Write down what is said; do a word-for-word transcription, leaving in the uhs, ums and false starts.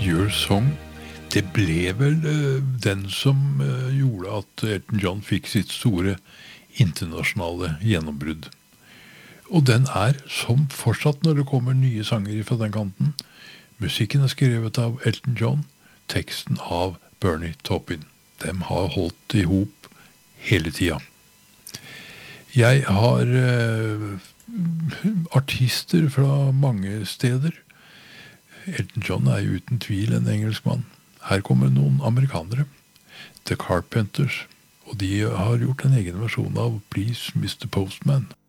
Your Song, det ble vel uh, den som uh, gjorde at Elton John fikk sitt store internasjonale gjennombrudd. Og den er som fortsatt når det kommer nye sanger fra den kanten. Musikken er skrevet av Elton John, teksten av Bernie Taupin. De har holdt i hop hele tida. Jeg har uh, artister fra mange steder. Elton John er jo uten tvil en engelskmann. Her kommer noen amerikanere. The Carpenters. Og de har gjort en egen versjon av Please mister Postman.